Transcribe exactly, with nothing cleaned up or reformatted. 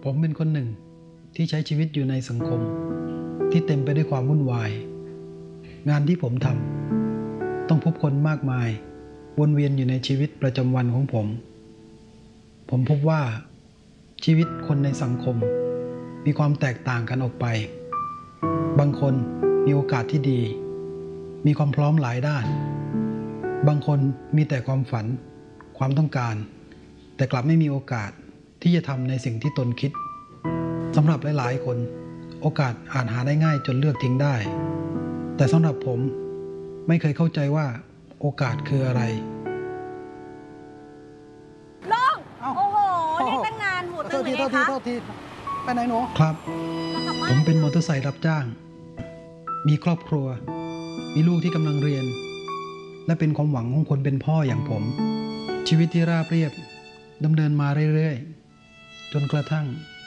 ผมเป็นคนหนึ่งที่ใช้ชีวิตอยู่ในสังคมที่เต็มไปด้วยความวุ่นวายงานที่ผมทำต้องพบคนมากมายวนเวียนอยู่ในชีวิตประจำวันของผมผมพบว่าชีวิตคนในสังคมมีความแตกต่างกันออกไปบางคนมีโอกาสที่ดีมีความพร้อมหลายด้านบางคนมีแต่ความฝันความต้องการแต่กลับไม่มีโอกาสที่จะทำในสิ่งที่ตนคิดสำหรับหลายๆคนโอกาสอาจหาได้ง่ายจนเลือกทิ้งได้แต่สำหรับผมไม่เคยเข้าใจว่าโอกาสคืออะไรน้องโอ้โหนี่ตั้งนานหมดตั้งไหนคะโทษทีไปไหนหนูครับผมเป็นมอเตอร์ไซค์รับจ้างมีครอบครัวมีลูกที่กำลังเรียนและเป็นความหวังของคนเป็นพ่ออย่างผมชีวิตที่ราบเรียบดำเนินมาเรื่อยๆจนกระทั่ง